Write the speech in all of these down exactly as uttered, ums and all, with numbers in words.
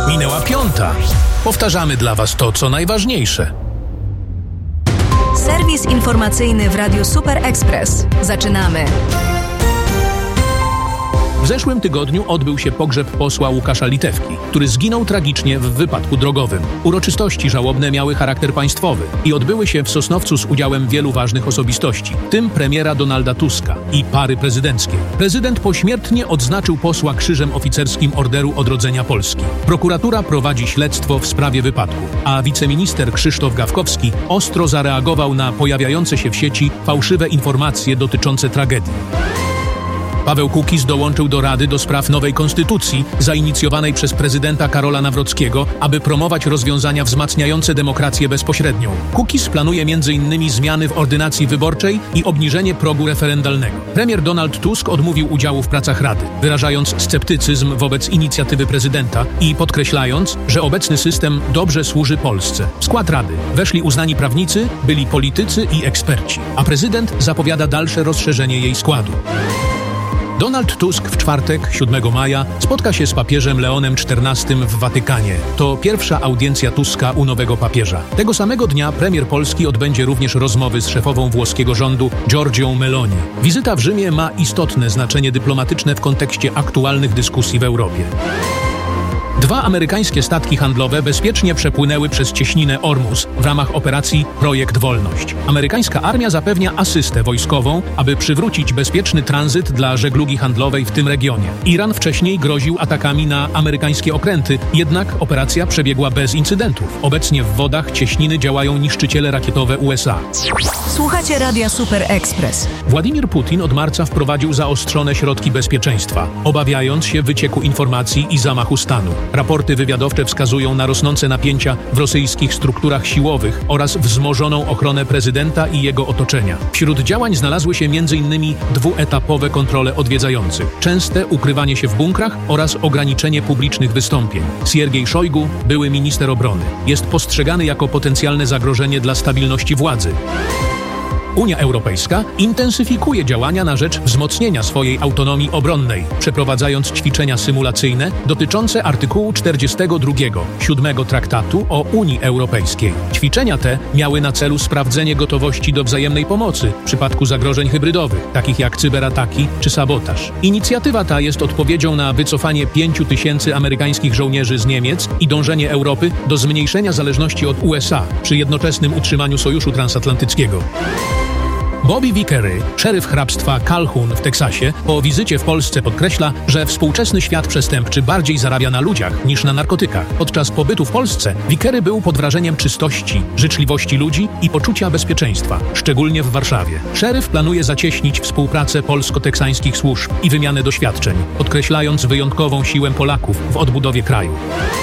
Minęła piąta. Powtarzamy dla Was to, co najważniejsze. Serwis informacyjny w Radiu Super Express. Zaczynamy. W zeszłym tygodniu odbył się pogrzeb posła Łukasza Litewki, który zginął tragicznie w wypadku drogowym. Uroczystości żałobne miały charakter państwowy i odbyły się w Sosnowcu z udziałem wielu ważnych osobistości, w tym premiera Donalda Tuska i pary prezydenckiej. Prezydent pośmiertnie odznaczył posła Krzyżem Oficerskim Orderu Odrodzenia Polski. Prokuratura prowadzi śledztwo w sprawie wypadku, a wiceminister Krzysztof Gawkowski ostro zareagował na pojawiające się w sieci fałszywe informacje dotyczące tragedii. Paweł Kukiz dołączył do Rady do spraw nowej konstytucji, zainicjowanej przez prezydenta Karola Nawrockiego, aby promować rozwiązania wzmacniające demokrację bezpośrednią. Kukiz planuje między innymi zmiany w ordynacji wyborczej i obniżenie progu referendalnego. Premier Donald Tusk odmówił udziału w pracach Rady, wyrażając sceptycyzm wobec inicjatywy prezydenta i podkreślając, że obecny system dobrze służy Polsce. W skład Rady weszli uznani prawnicy, byli politycy i eksperci, a prezydent zapowiada dalsze rozszerzenie jej składu. Donald Tusk w czwartek, siódmego maja, spotka się z papieżem Leonem czternastym w Watykanie. To pierwsza audiencja Tuska u nowego papieża. Tego samego dnia premier Polski odbędzie również rozmowy z szefową włoskiego rządu Giorgią Meloni. Wizyta w Rzymie ma istotne znaczenie dyplomatyczne w kontekście aktualnych dyskusji w Europie. Dwa amerykańskie statki handlowe bezpiecznie przepłynęły przez cieśninę Ormus w ramach operacji Projekt Wolność. Amerykańska armia zapewnia asystę wojskową, aby przywrócić bezpieczny tranzyt dla żeglugi handlowej w tym regionie. Iran wcześniej groził atakami na amerykańskie okręty, jednak operacja przebiegła bez incydentów. Obecnie w wodach cieśniny działają niszczyciele rakietowe U S A. Słuchacie Radia Super Express. Władimir Putin od marca wprowadził zaostrzone środki bezpieczeństwa, obawiając się wycieku informacji i zamachu stanu. Raporty wywiadowcze wskazują na rosnące napięcia w rosyjskich strukturach siłowych oraz wzmożoną ochronę prezydenta i jego otoczenia. Wśród działań znalazły się między innymi dwuetapowe kontrole odwiedzających, częste ukrywanie się w bunkrach oraz ograniczenie publicznych wystąpień. Siergiej Szojgu, były minister obrony, jest postrzegany jako potencjalne zagrożenie dla stabilności władzy. Unia Europejska intensyfikuje działania na rzecz wzmocnienia swojej autonomii obronnej, przeprowadzając ćwiczenia symulacyjne dotyczące artykułu czterdziestego drugiego siódmego Traktatu o Unii Europejskiej. Ćwiczenia te miały na celu sprawdzenie gotowości do wzajemnej pomocy w przypadku zagrożeń hybrydowych, takich jak cyberataki czy sabotaż. Inicjatywa ta jest odpowiedzią na wycofanie pięciu tysięcy amerykańskich żołnierzy z Niemiec i dążenie Europy do zmniejszenia zależności od U S A przy jednoczesnym utrzymaniu Sojuszu Transatlantyckiego. Bobby Vickery, szeryf hrabstwa Calhoun w Teksasie, po wizycie w Polsce podkreśla, że współczesny świat przestępczy bardziej zarabia na ludziach niż na narkotykach. Podczas pobytu w Polsce Vickery był pod wrażeniem czystości, życzliwości ludzi i poczucia bezpieczeństwa, szczególnie w Warszawie. Szeryf planuje zacieśnić współpracę polsko-teksańskich służb i wymianę doświadczeń, podkreślając wyjątkową siłę Polaków w odbudowie kraju.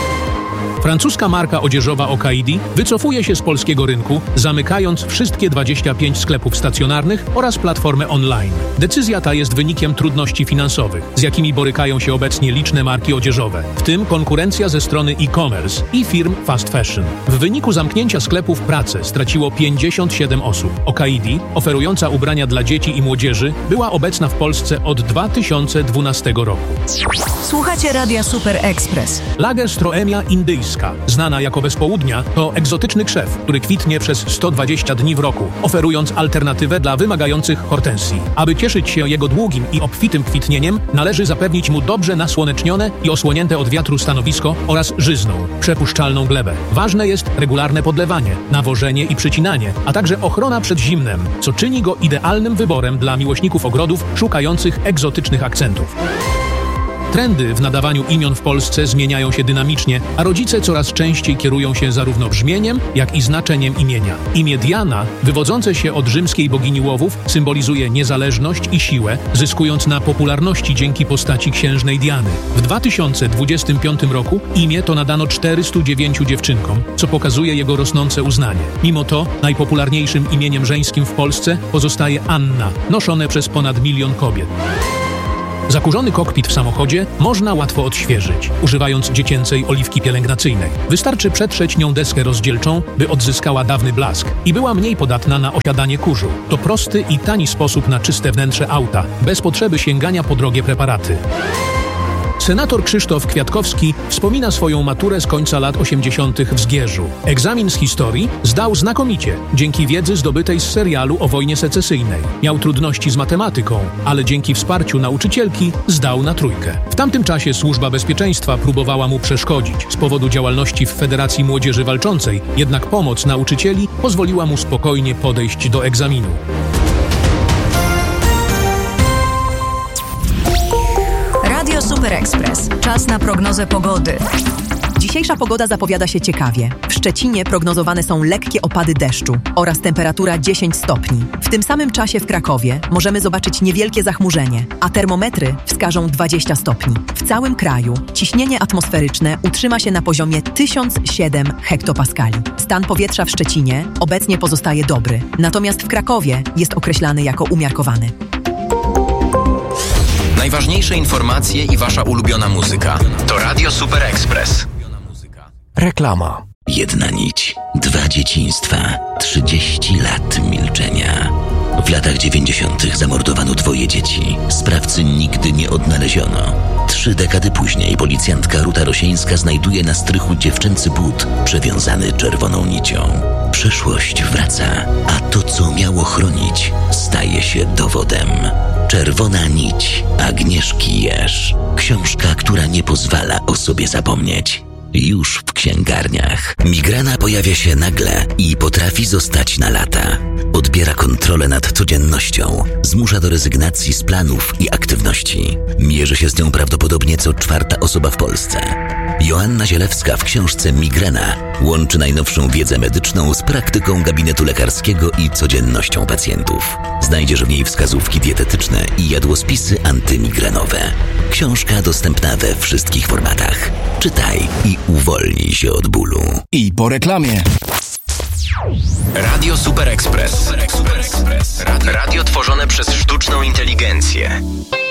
Francuska marka odzieżowa Okaidi wycofuje się z polskiego rynku, zamykając wszystkie dwadzieścia pięć sklepów stacjonarnych oraz platformę online. Decyzja ta jest wynikiem trudności finansowych, z jakimi borykają się obecnie liczne marki odzieżowe, w tym konkurencja ze strony e-commerce i firm fast fashion. W wyniku zamknięcia sklepów pracę straciło pięćdziesiąt siedem osób. Okaidi, oferująca ubrania dla dzieci i młodzieży, była obecna w Polsce od dwa tysiące dwunastego roku. Słuchacie Radia Super Express. Lagerstroemia indyjska, znana jako bez południa, to egzotyczny krzew, który kwitnie przez sto dwadzieścia dni w roku, oferując alternatywę dla wymagających hortensji. Aby cieszyć się jego długim i obfitym kwitnieniem, należy zapewnić mu dobrze nasłonecznione i osłonięte od wiatru stanowisko oraz żyzną, przepuszczalną glebę. Ważne jest regularne podlewanie, nawożenie i przycinanie, a także ochrona przed zimnem, co czyni go idealnym wyborem dla miłośników ogrodów szukających egzotycznych akcentów. Trendy w nadawaniu imion w Polsce zmieniają się dynamicznie, a rodzice coraz częściej kierują się zarówno brzmieniem, jak i znaczeniem imienia. Imię Diana, wywodzące się od rzymskiej bogini łowów, symbolizuje niezależność i siłę, zyskując na popularności dzięki postaci księżnej Diany. W dwa tysiące dwudziestym piątym roku imię to nadano czterystu dziewięciu dziewczynkom, co pokazuje jego rosnące uznanie. Mimo to najpopularniejszym imieniem żeńskim w Polsce pozostaje Anna, noszone przez ponad milion kobiet. Zakurzony kokpit w samochodzie można łatwo odświeżyć, używając dziecięcej oliwki pielęgnacyjnej. Wystarczy przetrzeć nią deskę rozdzielczą, by odzyskała dawny blask i była mniej podatna na osiadanie kurzu. To prosty i tani sposób na czyste wnętrze auta, bez potrzeby sięgania po drogie preparaty. Senator Krzysztof Kwiatkowski wspomina swoją maturę z końca lat osiemdziesiątych w Zgierzu. Egzamin z historii zdał znakomicie, dzięki wiedzy zdobytej z serialu o wojnie secesyjnej. Miał trudności z matematyką, ale dzięki wsparciu nauczycielki zdał na trójkę. W tamtym czasie Służba Bezpieczeństwa próbowała mu przeszkodzić z powodu działalności w Federacji Młodzieży Walczącej, jednak pomoc nauczycieli pozwoliła mu spokojnie podejść do egzaminu. Radio Super Express. Czas na prognozę pogody. Dzisiejsza pogoda zapowiada się ciekawie. W Szczecinie prognozowane są lekkie opady deszczu oraz temperatura dziesięć stopni. W tym samym czasie w Krakowie możemy zobaczyć niewielkie zachmurzenie, a termometry wskażą dwadzieścia stopni. W całym kraju ciśnienie atmosferyczne utrzyma się na poziomie tysiąc siedem hektopaskali. Stan powietrza w Szczecinie obecnie pozostaje dobry, natomiast w Krakowie jest określany jako umiarkowany. Najważniejsze informacje i wasza ulubiona muzyka to Radio Super Express. Reklama. Jedna nić, dwa dzieciństwa, trzydzieści lat milczenia. W latach dziewięćdziesiątych zamordowano twoje dzieci. Sprawcy nigdy nie odnaleziono. Trzy dekady później policjantka Ruta Rosieńska znajduje na strychu dziewczęcy but przewiązany czerwoną nicią. Przeszłość wraca, a to, co miało chronić, staje się dowodem. Czerwona nić Agnieszki Jerz. Książka, która nie pozwala o sobie zapomnieć. Już w księgarniach. Migrena pojawia się nagle i potrafi zostać na lata. Odbiera kontrolę nad codziennością. Zmusza do rezygnacji z planów i aktywności. Mierzy się z nią prawdopodobnie co czwarta osoba w Polsce. Joanna Zielewska w książce Migrena łączy najnowszą wiedzę medyczną z praktyką gabinetu lekarskiego i codziennością pacjentów. Znajdziesz w niej wskazówki dietetyczne i jadłospisy antymigrenowe. Książka dostępna we wszystkich formatach. Czytaj i uwolnij się od bólu. I po reklamie. Radio Super Express. Radio, radio tworzone przez sztuczną inteligencję.